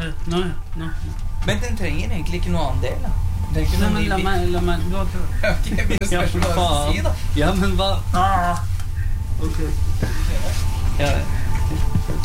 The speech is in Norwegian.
Nå. Men den trenger egentlig ikke noe annen del, da. Nei, men la meg du har prøvd. Jeg begynner spørsmål hva du sier, da. Ja, men hva? Ok. Ja,